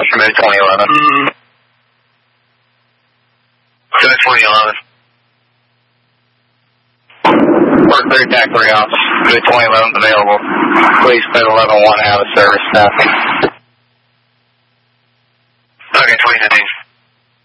calls from Mid 2011. Mid 2011. Work 3 TAC 3 ops. Mid 2011 available. Please put 11-1 out of service staffing. Okay, 2019.